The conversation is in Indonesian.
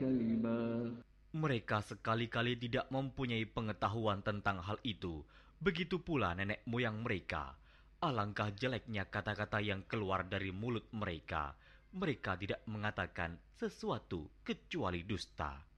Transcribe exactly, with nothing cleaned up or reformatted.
كذبا. Mereka sekali-kali tidak mempunyai pengetahuan tentang hal itu. Begitu pula nenek moyang mereka. Alangkah jeleknya kata-kata yang keluar dari mulut mereka. Mereka tidak mengatakan sesuatu kecuali dusta.